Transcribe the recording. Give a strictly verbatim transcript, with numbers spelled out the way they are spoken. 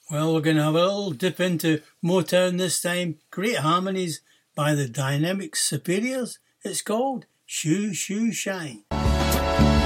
Well, we're going to have a little dip into Motown this time. Great harmonies by the Dynamic Superiors. It's called Shoe Shoe Shine.